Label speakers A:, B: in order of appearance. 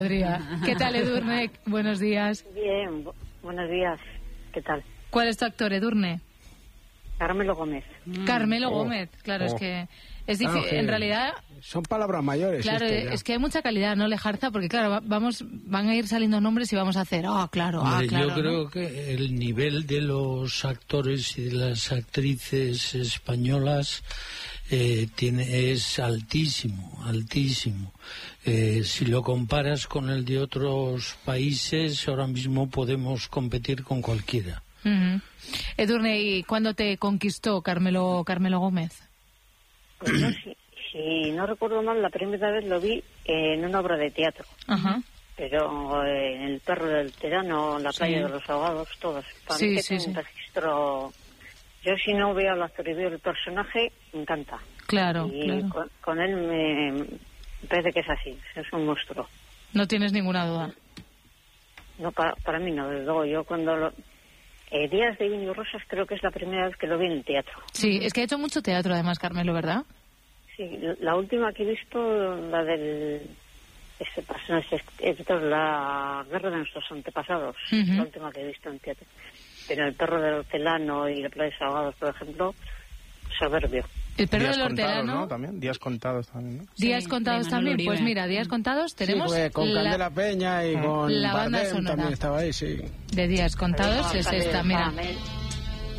A: ¿Qué tal, Edurne? Buenos días.
B: Bien, buenos días. ¿Qué tal?
A: ¿Cuál es tu actor, Edurne?
B: Carmelo Gómez.
A: Carmelo Gómez, claro, es que es difícil,
C: que
A: en realidad.
C: Son palabras mayores.
A: Claro, es que hay mucha calidad, ¿no, Lejarza? Porque claro, van a ir saliendo nombres y vamos a hacer, claro.
D: Yo creo que el nivel de los actores y de las actrices españolas es altísimo. Si lo comparas con el de otros países, ahora mismo podemos competir con cualquiera.
A: Edurne, ¿y cuándo te conquistó Carmelo Gómez?
B: Pues yo, si no recuerdo mal, la primera vez lo vi en una obra de teatro.
A: Ajá.
B: Pero en El perro del tirano, La playa de los ahogados, todos. Para mí que tiene un registro. Yo, si no veo al actor y veo el personaje, me encanta.
A: Claro,
B: y
A: claro.
B: Con él me parece que es así, es un monstruo.
A: No tienes ninguna duda.
B: No, para mí no, desde luego. Yo cuando Días de Vino y Rosas creo que es la primera vez que lo vi en el teatro.
A: Sí, es que ha hecho mucho teatro además, Carmelo, ¿verdad?
B: Sí, la última que he visto, la del la guerra de nuestros antepasados, la última que he visto en teatro. Pero El perro del hortelano y La playa de los ahogados, por ejemplo, soberbio.
A: El perro
C: Días
A: del
C: contados,
A: hortelano,
C: ¿no? También, días contados también, ¿no?
A: Días contados también.
E: Uribe.
A: Pues mira, Días contados tenemos
C: con Candela Peña y con
A: la banda
C: Bardem
A: sonora.
C: también estaba ahí, sí.
A: De Días contados es esta, mira.